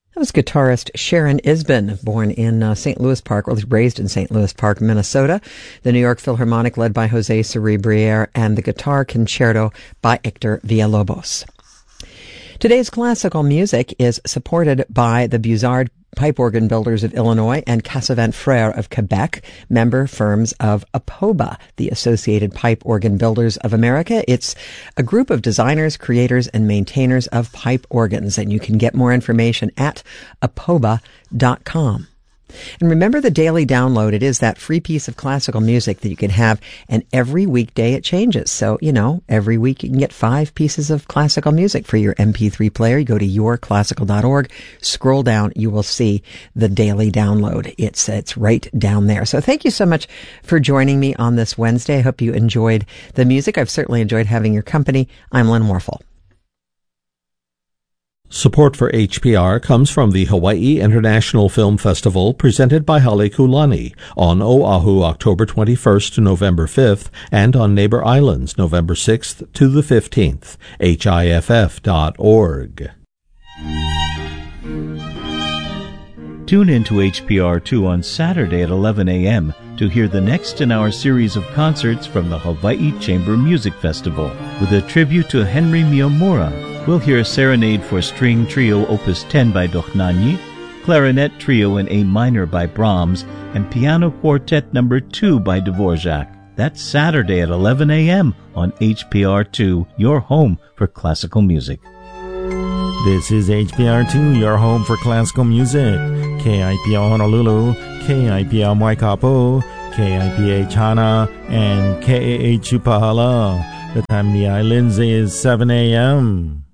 That was guitarist Sharon Isbin, born in St. Louis Park, or at least raised in St. Louis Park, Minnesota. The New York Philharmonic, led by Jose Cerebriere, and the Guitar Concerto by Hector Villalobos. Today's classical music is supported by the Bussard Pipe Organ Builders of Illinois and Cassavant Frères of Quebec, member firms of APOBA, the Associated Pipe Organ Builders of America. It's a group of designers, creators, and maintainers of pipe organs, and you can get more information at apoba.com. And remember the daily download. It is that free piece of classical music that you can have, and every weekday it changes. So, every week you can get 5 pieces of classical music for your MP3 player. You go to yourclassical.org, scroll down, you will see the daily download. It's right down there. So thank you so much for joining me on this Wednesday. I hope you enjoyed the music. I've certainly enjoyed having your company. I'm Lynn Warfel. Support for HPR comes from the Hawaii International Film Festival presented by Halekulani on Oahu October 21st to November 5th and on Neighbor Islands November 6th to the 15th. HIFF.org. Tune in to HPR2 on Saturday at 11 a.m. to hear the next in our series of concerts from the Hawaii Chamber Music Festival. With a tribute to Henry Miyamura, we'll hear a Serenade for String Trio Opus 10 by Dochnani, Clarinet Trio in A minor by Brahms, and Piano Quartet No. 2 by Dvorak. That's Saturday at 11 a.m. on HPR2, your home for classical music. This is HPR2, your home for classical music. KIPL Honolulu, KIPL Waikapo, KIPH Hana, and KAH Upahala. The time in the islands is 7 a.m.